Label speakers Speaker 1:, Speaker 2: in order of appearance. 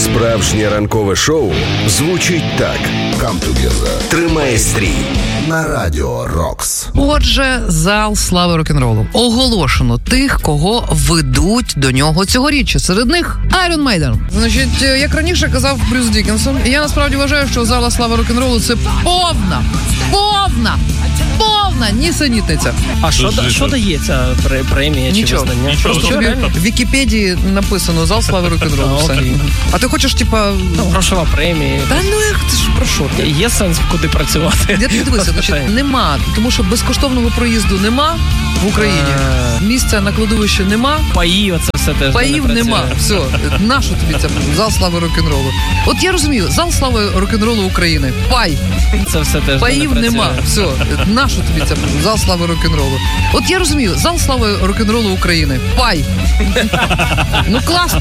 Speaker 1: Справжнє ранкове шоу звучить так. Come together. Тримай стрій на Радіо Рокс.
Speaker 2: Отже, зал слави рок-н-ролу. Оголошено тих, кого ведуть до нього цьогоріч. Серед них Iron Maiden. Значить, як раніше казав Брюс Діккенсон, я насправді вважаю, що зала слави рок-н-ролу – це повна нісенітниця.
Speaker 3: А що дається премія чи визнання?
Speaker 2: Просто тобі в Вікіпедії написано «Зал слави рок-н-ролу». А ти хочеш, типа...
Speaker 3: Грошова премія.
Speaker 2: Та ну як ти ж, про що ти?
Speaker 3: Є сенс куди працювати?
Speaker 2: Я тобі дивися, значить, нема, тому що безкоштовного проїзду нема в Україні. Місця на кладовищі нема.
Speaker 3: Паї, оце все теж
Speaker 2: Паїв
Speaker 3: не
Speaker 2: нема. Все, нащо тобі це зал слави рок-н-ролу? От я розумію, зал слави рок-н-ролу України. Пай.
Speaker 3: Це все теж
Speaker 2: Паїв нема. Все, нащо тобі це зал слави рок-н-ролу? От я розумію, зал слави рок-н-ролу України. Пай. Ну класно.